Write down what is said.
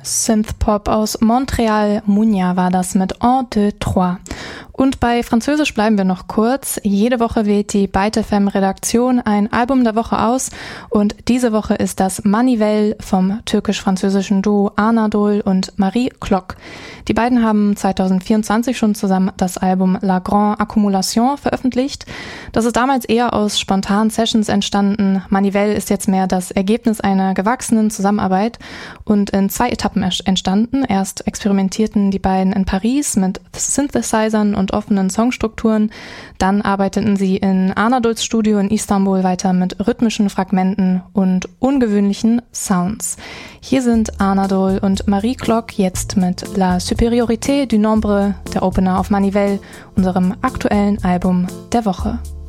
Synthpop aus Montreal. Munya war das mit 1, 2, 3. Und bei Französisch bleiben wir noch kurz. Jede Woche wählt die Byte FM Redaktion ein Album der Woche aus und diese Woche ist das Manivelle vom türkisch-französischen Duo Anadol und Marie Klock. Die beiden haben 2024 schon zusammen das Album La Grande Accumulation veröffentlicht. Das ist damals eher aus spontanen Sessions entstanden. Manivelle ist jetzt mehr das Ergebnis einer gewachsenen Zusammenarbeit und in 2 Etappen entstanden. Erst experimentierten die beiden in Paris mit Synthesizern und offenen Songstrukturen. Dann arbeiteten sie in Anadols Studio in Istanbul weiter mit rhythmischen Fragmenten und ungewöhnlichen Sounds. Hier sind Anadol und Marie Klock jetzt mit La Supériorité du Nombre, der Opener auf Manivelle, unserem aktuellen Album der Woche.